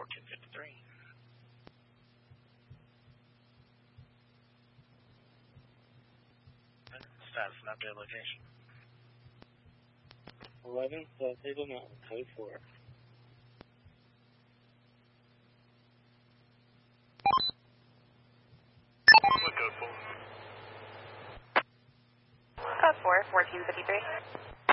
1453. Status and update location. 11 South Table Mountain, code 4. What code 4? Code 4, 1453.